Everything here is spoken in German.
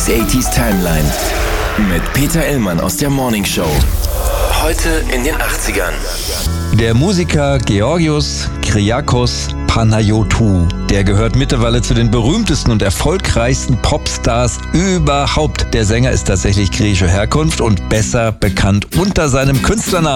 Oldies 80s Timeline. Mit Peter Illmann aus der Morning Show. Heute in den 80ern. Der Musiker Georgios Kyriakos Panayotou, der gehört mittlerweile zu den berühmtesten und erfolgreichsten Popstars überhaupt. Der Sänger ist tatsächlich griechischer Herkunft und besser bekannt unter seinem Künstlernamen